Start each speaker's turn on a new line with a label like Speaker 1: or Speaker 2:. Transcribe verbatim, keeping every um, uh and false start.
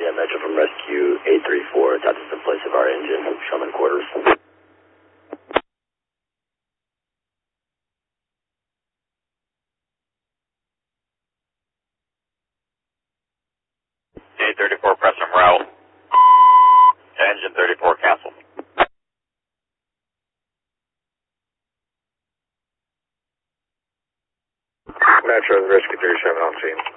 Speaker 1: Yeah, Metro from Rescue eight three four. That's the place of our engine. Show them in quarters.
Speaker 2: eight thirty-four, press from route. Engine thirty-four, cancel.
Speaker 3: Metro, Rescue thirty-seven on scene.